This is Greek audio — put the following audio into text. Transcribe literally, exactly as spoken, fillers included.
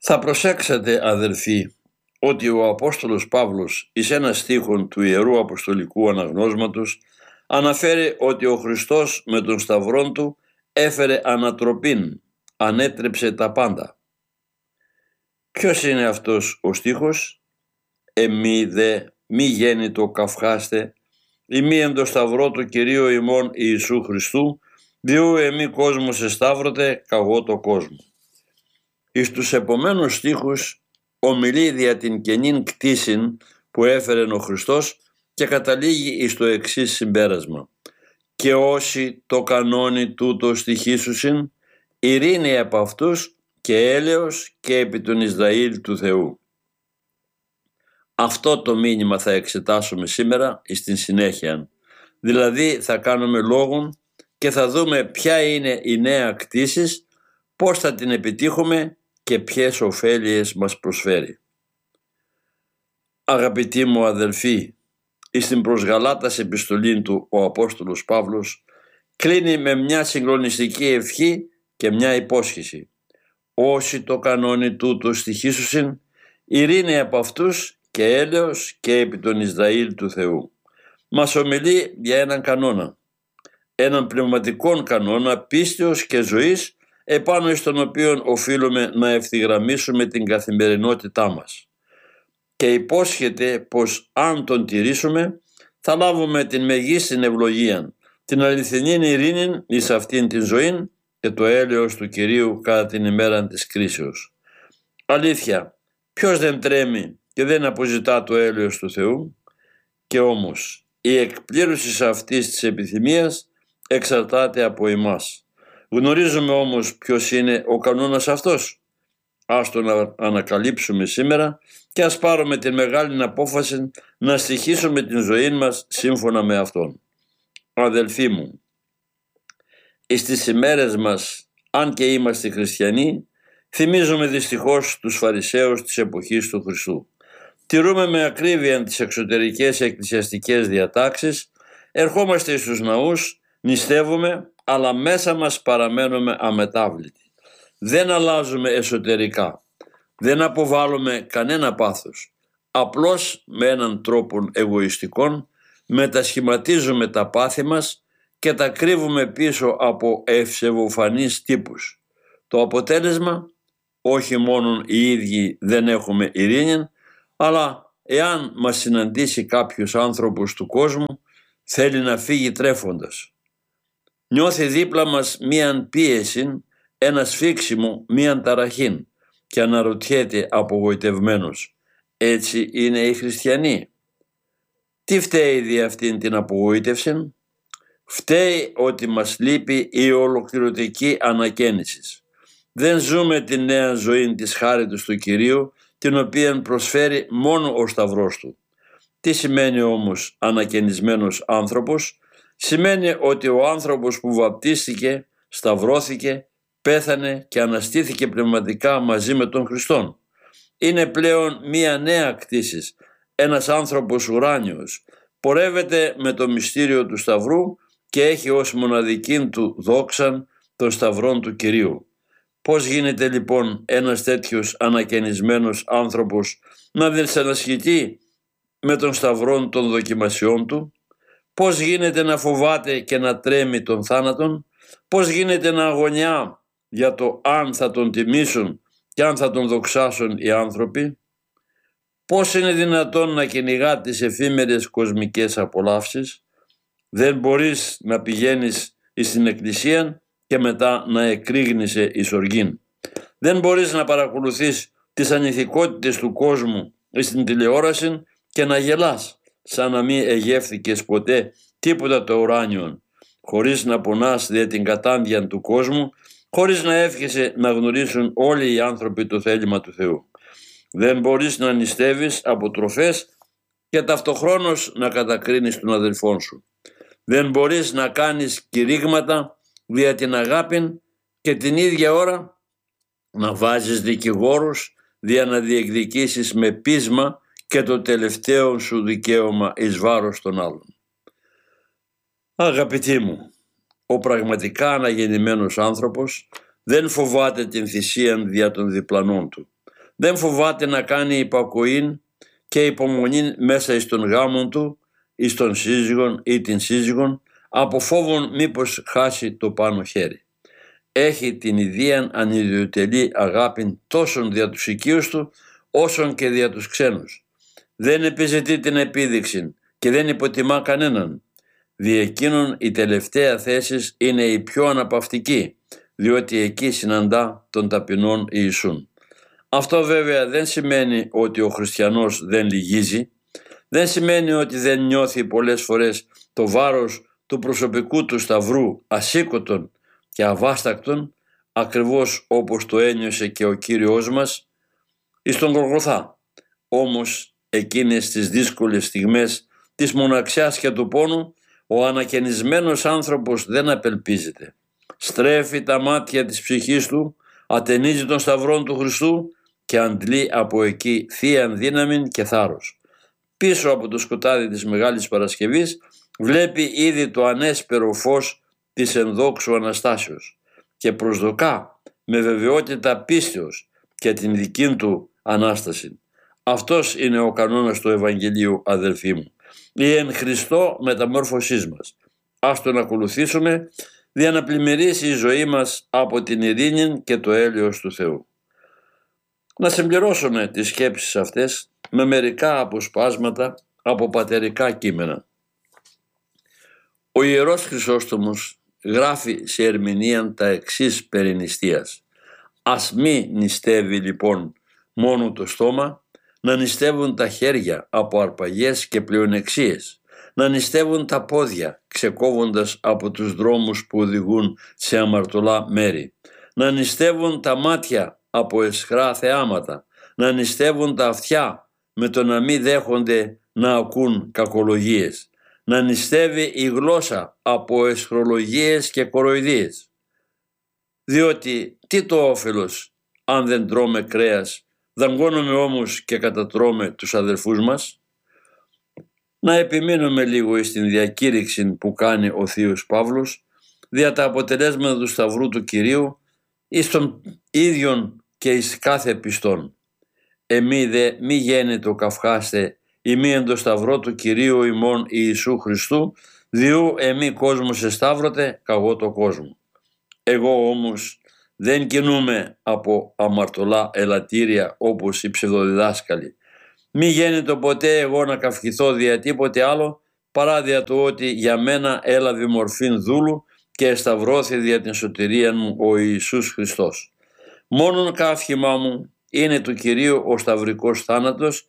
Θα προσέξετε, αδελφοί, ότι ο Απόστολος Παύλος εις ένα στίχον του Ιερού Αποστολικού Αναγνώσματος αναφέρει ότι ο Χριστός με τον σταυρόν του έφερε ανατροπήν, ανέτρεψε τα πάντα. Ποιος είναι αυτός ο στίχος? «Εμεί δε μη γέννητο καυχάστε, ημί εν το σταυρό του Κυρίου ημών Ιησού Χριστού, διού εμεί κόσμος εσταύρωτε, καγώ το κόσμο». Εις τους επομένους στίχους ομιλεί δια την καινήν κτήσιν που έφερε ο Χριστός και καταλήγει εις το εξής συμπέρασμα: «Και όσοι το κανόνι τούτο στοιχήσουσιν, ειρήνη από αυτούς και έλεος και επί τον Ισραήλ του Θεού». Αυτό το μήνυμα θα εξετάσουμε σήμερα στην συνέχεια. Δηλαδή θα κάνουμε λόγον και θα δούμε ποια είναι η νέα κτήσης, πώς θα την επιτύχουμε και ποιες ωφέλειες μας προσφέρει. Αγαπητοί μου αδελφοί, εις την προς Γαλάτας επιστολή του ο Απόστολος Παύλος κλείνει με μια συγκλονιστική ευχή και μια υπόσχεση: «Όσοι το κανόνι τούτο στοιχήσουσιν, ειρήνη από αυτούς και έλεος και επί τον Ισραήλ του Θεού». Μας ομιλεί για έναν κανόνα, έναν πνευματικό κανόνα πίστεως και ζωής, επάνω στον οποίο οφείλουμε να ευθυγραμμίσουμε την καθημερινότητά μας. Και υπόσχεται πως αν τον τηρήσουμε θα λάβουμε την μεγίστην ευλογία, την αληθινή ειρήνη εις αυτήν την ζωή και το έλεος του Κυρίου κατά την ημέρα της κρίσεως. Αλήθεια, ποιος δεν τρέμει και δεν αποζητά το έλεος του Θεού? Και όμως η εκπλήρωση αυτής της επιθυμίας εξαρτάται από εμάς. Γνωρίζουμε όμως ποιος είναι ο κανόνας αυτός? Ας τον ανακαλύψουμε σήμερα και ας πάρουμε την μεγάλη απόφαση να στοιχίσουμε την ζωή μας σύμφωνα με αυτόν. Αδελφοί μου, στις ημέρες μας, αν και είμαστε χριστιανοί, θυμίζουμε δυστυχώς τους Φαρισαίους της εποχής του Χριστού. Τηρούμε με ακρίβεια τις εξωτερικές εκκλησιαστικές διατάξεις, ερχόμαστε στους ναούς, νηστεύουμε, αλλά μέσα μας παραμένουμε αμετάβλητοι. Δεν αλλάζουμε εσωτερικά, δεν αποβάλλουμε κανένα πάθος. Απλώς με έναν τρόπο εγωιστικό μετασχηματίζουμε τα πάθη μας και τα κρύβουμε πίσω από ευσεβοφανείς τύπους. Το αποτέλεσμα, όχι μόνο οι ίδιοι δεν έχουμε ειρήνη, αλλά εάν μας συναντήσει κάποιος άνθρωπος του κόσμου, θέλει να φύγει τρέφοντας. Νιώθει δίπλα μας μίαν πίεση, ένα σφίξιμο, μίαν ταραχήν και αναρωτιέται απογοητευμένος: έτσι είναι οι χριστιανοί? Τι φταίει δι' αυτήν την απογοήτευση? Φταίει ότι μας λείπει η ολοκληρωτική ανακαίνιση. Δεν ζούμε τη νέα ζωή της χάριτος του Κυρίου, την οποία προσφέρει μόνο ο Σταυρός του. Τι σημαίνει όμως ανακαινισμένος άνθρωπος? Σημαίνει ότι ο άνθρωπος που βαπτίστηκε, σταυρώθηκε, πέθανε και αναστήθηκε πνευματικά μαζί με τον Χριστόν. Είναι πλέον μία νέα κτήσης, ένας άνθρωπος ουράνιος, πορεύεται με το μυστήριο του Σταυρού και έχει ως μοναδική του δόξαν των Σταυρών του Κυρίου. Πώς γίνεται λοιπόν ένας τέτοιος ανακαινισμένος άνθρωπος να δυσανασχετεί με τον Σταυρόν των δοκιμασιών του? Πώς γίνεται να φοβάται και να τρέμει τον θάνατον? Πώς γίνεται να αγωνιά για το αν θα τον τιμήσουν και αν θα τον δοξάσουν οι άνθρωποι? Πώς είναι δυνατόν να κυνηγά τις εφήμερες κοσμικές απολαύσεις? Δεν μπορείς να πηγαίνεις στην εκκλησία και μετά να εκρήγνεσαι εις οργήν. Δεν μπορείς να παρακολουθείς τις ανηθικότητες του κόσμου στην τηλεόραση και να γελάς σαν να μην εγεύθηκες ποτέ τίποτα το ουράνιο, χωρίς να πονάς δια την κατάντια του κόσμου, χωρίς να εύχεσαι να γνωρίσουν όλοι οι άνθρωποι το θέλημα του Θεού. Δεν μπορείς να νηστεύεις από τροφές και ταυτοχρόνως να κατακρίνεις τον αδελφόν σου. Δεν μπορείς να κάνεις κηρύγματα δια την αγάπη και την ίδια ώρα να βάζεις δικηγόρους δια να διεκδικήσεις με πείσμα και το τελευταίο σου δικαίωμα εις βάρος των άλλων. Αγαπητοί μου, ο πραγματικά αναγεννημένος άνθρωπος δεν φοβάται την θυσία δια των διπλανών του. δεν φοβάται να κάνει υπακοήν και υπομονή μέσα εις τον γάμον του, εις τον σύζυγον ή την σύζυγον, από φόβον μήπως χάσει το πάνω χέρι. Έχει την ιδίαν ανιδιοτελή αγάπη τόσον δια τους οικείους του, όσον και δια τους ξένους. Δεν επιζητεί την επίδειξη και δεν υποτιμά κανέναν. Δι' εκείνον η τελευταία θέση είναι η πιο αναπαυτική, διότι εκεί συναντά τον ταπεινόν Ιησούν. Αυτό βέβαια δεν σημαίνει ότι ο χριστιανός δεν λυγίζει, δεν σημαίνει ότι δεν νιώθει πολλές φορές το βάρος του προσωπικού του σταυρού ασήκωτον και αβάστακτον, ακριβώς όπως το ένιωσε και ο Κύριος μας εις τον Γολγοθά. Όμως εκείνες τις δύσκολες στιγμές της μοναξιάς και του πόνου, ο ανακαινισμένος άνθρωπος δεν απελπίζεται. Στρέφει τα μάτια της ψυχής του, ατενίζει τον σταυρόν του Χριστού και αντλεί από εκεί θείαν δύναμη και θάρρος. Πίσω από το σκοτάδι της Μεγάλης Παρασκευής βλέπει ήδη το ανέσπερο φως της ενδόξου Αναστάσεως και προσδοκά με βεβαιότητα πίστεως και την δική του Ανάσταση. Αυτός είναι ο κανόνας του Ευαγγελίου, αδελφοί μου. Η εν Χριστώ μεταμόρφωσής μας. Ας τον ακολουθήσουμε, δια να πλημμυρίσει η ζωή μας από την ειρήνη και το έλεος του Θεού. Να συμπληρώσουμε τις σκέψεις αυτές με μερικά αποσπάσματα από πατερικά κείμενα. Ο Ιερός Χρυσόστομος γράφει σε ερμηνεία τα εξής περί νηστείας. Ας μη νηστεύει λοιπόν μόνο το στόμα, να νηστεύουν τα χέρια από αρπαγές και πλεονεξίες, να νηστεύουν τα πόδια ξεκόβοντας από τους δρόμους που οδηγούν σε αμαρτωλά μέρη, να νηστεύουν τα μάτια από αισχρά θεάματα, να νηστεύουν τα αυτιά με το να μην δέχονται να ακούν κακολογίες, να νηστεύει η γλώσσα από αισχρολογίες και κοροϊδίες. Διότι τι το όφελος αν δεν τρώμε κρέας, δαγκώνουμε όμως και κατατρώμε τους αδελφούς μας. Να επιμείνουμε λίγο στην διακήρυξη που κάνει ο Θείος Παύλος δια τα αποτελέσματα του Σταυρού του Κυρίου εις τον ίδιον και εις κάθε πιστόν. Εμεί δε μη γέννητο καυχάστε ημί εν το Σταυρό του Κυρίου ημών Ιησού Χριστού, διού εμεί κόσμος εσταύρωτε καγώ το κόσμο. Εγώ όμως δεν κινούμε από αμαρτωλά ελαττήρια όπως οι ψευδοδιδάσκαλοι. Μη γέννητο ποτέ εγώ να καυχηθώ δια τίποτε άλλο παρά δια το ότι για μένα έλαβε μορφήν δούλου και εσταυρώθη δια την σωτηρία μου ο Ιησούς Χριστός. Μόνον καύχημά μου είναι του Κυρίου ο σταυρικός θάνατος